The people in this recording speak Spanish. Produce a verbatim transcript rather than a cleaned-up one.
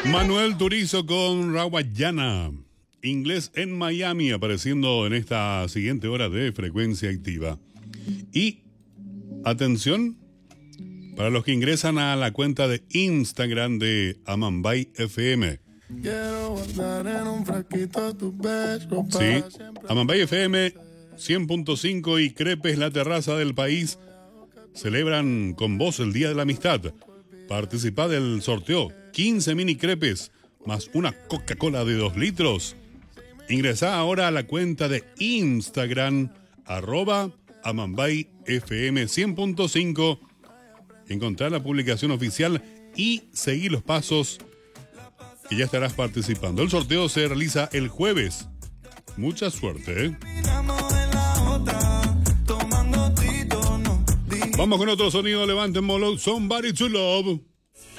Manuel Turizo con Rawayana. Inglés en Miami, apareciendo en esta siguiente hora de Frecuencia Activa. Y, atención, para los que ingresan a la cuenta de Instagram de Amambay F M. Sí, Amambay F M cien punto cinco y Crepes La Terraza del País celebran con vos el Día de la Amistad. Participá del sorteo quince mini crepes más una Coca-Cola de dos litros. Ingresá ahora a la cuenta de Instagram arroba Amambay F M cien punto cinco. Encontrar la publicación oficial y seguir los pasos y ya estarás participando. El sorteo se realiza el jueves. Mucha suerte, ¿eh? Vamos con otro sonido. Levanten Molo. Somebody to Love.